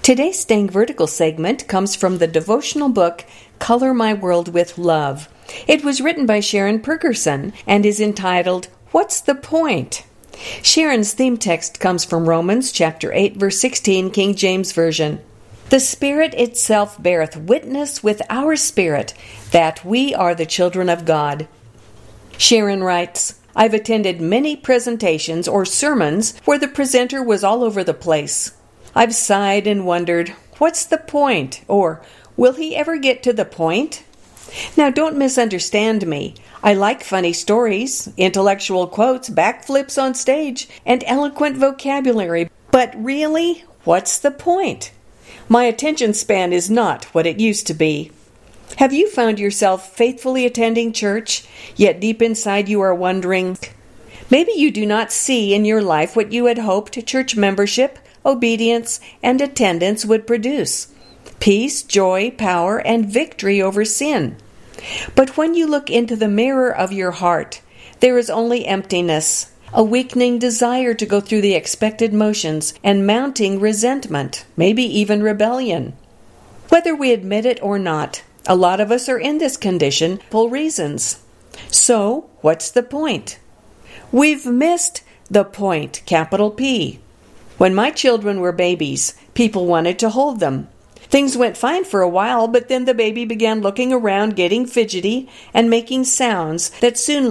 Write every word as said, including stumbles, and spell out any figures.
Today's Staying Vertical segment comes from the devotional book, Color My World with Love. It was written by Sharon Pergerson and is entitled, What's the Point? Sharon's theme text comes from Romans chapter eight, verse sixteen, King James Version. The Spirit itself beareth witness with our spirit that we are the children of God. Sharon writes, I've attended many presentations or sermons where the presenter was all over the place. I've sighed and wondered, what's the point? Or, will he ever get to the point? Now, don't misunderstand me. I like funny stories, intellectual quotes, backflips on stage, and eloquent vocabulary. But really, what's the point? My attention span is not what it used to be. Have you found yourself faithfully attending church, yet deep inside you are wondering, maybe you do not see in your life what you had hoped church membership, obedience, and attendance would produce? Peace, joy, power, and victory over sin. But when you look into the mirror of your heart, there is only emptiness, a weakening desire to go through the expected motions, and mounting resentment, maybe even rebellion. Whether we admit it or not, a lot of us are in this condition for reasons. So, what's the point? We've missed the point, capital P. When my children were babies, people wanted to hold them. Things went fine for a while, but then the baby began looking around, getting fidgety, and making sounds that soon